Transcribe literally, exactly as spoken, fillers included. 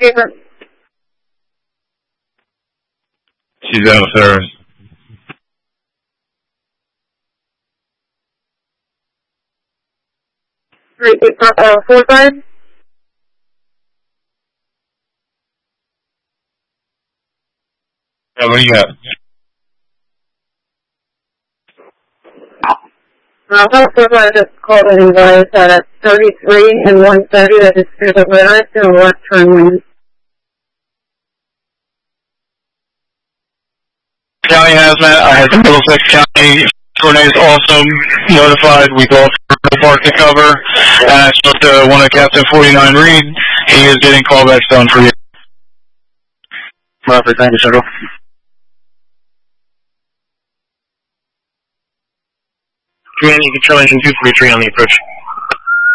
Gamer. She's out of service. Three, eight, uh, four, five. Yeah, what do you got? Uh, four, five just called an advice at thirty-three and one thirty that is through the red to a left turn lane. County Hazmat, I had Middlesex County coordinators also notified. We go for the park to cover, and I spoke to one of Captain forty-nine Reed. He is getting callbacks done for you. Perfect, thank you, Central. Community Control Engine two forty-three on the approach.